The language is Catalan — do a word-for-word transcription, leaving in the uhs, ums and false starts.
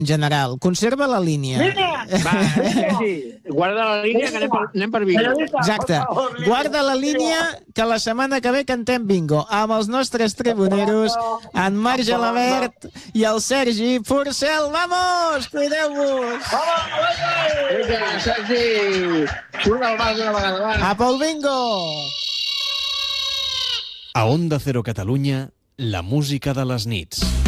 general. Conserva la línia. Línia! Va, Sergi, guarda la línia que anem per, anem per bingo. Exacte. Guarda la línia que la setmana que ve cantem bingo amb els nostres tribuneros, en Marc Gelabert i el Sergi Porcel. Vamos! Cuideu-vos! Vinga, Sergi! Surt del bar d'una vegada, va! A pel bingo! A Onda Cero Catalunya, la música de les nits.